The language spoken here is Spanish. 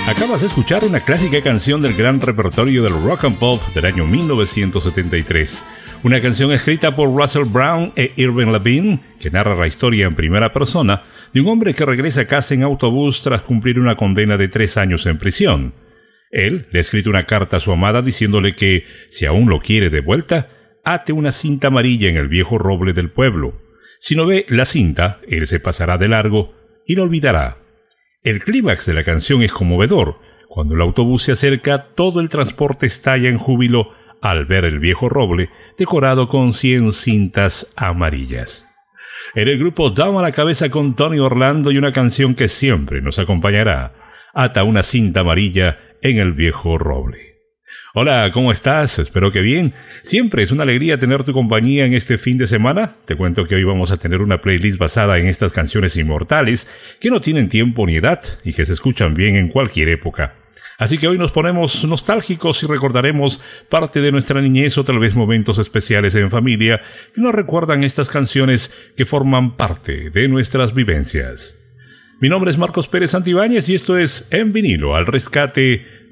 Acabas de escuchar una clásica canción del gran repertorio del rock and pop del año 1973. Una canción escrita por Russell Brown e Irving Levine, que narra la historia en primera persona de un hombre que regresa a casa en autobús tras cumplir una condena de 3 años en prisión. Él le ha escrito una carta a su amada diciéndole que, si aún lo quiere de vuelta, ate una cinta amarilla en el viejo roble del pueblo. Si no ve la cinta, él se pasará de largo y lo olvidará. El clímax de la canción es conmovedor. Cuando el autobús se acerca, todo el transporte estalla en júbilo al ver el viejo roble decorado con 100 cintas amarillas. En el grupo Down a la Cabeza con Tony Orlando y una canción que siempre nos acompañará: Ata una cinta amarilla en el viejo roble. Hola, ¿cómo estás? Espero que bien. Siempre es una alegría tener tu compañía en este fin de semana. Te cuento que hoy vamos a tener una playlist basada en estas canciones inmortales que no tienen tiempo ni edad y que se escuchan bien en cualquier época. Así que hoy nos ponemos nostálgicos y recordaremos parte de nuestra niñez o tal vez momentos especiales en familia que nos recuerdan estas canciones que forman parte de nuestras vivencias. Mi nombre es Marcos Pérez Santibáñez y esto es En Vinilo al Rescate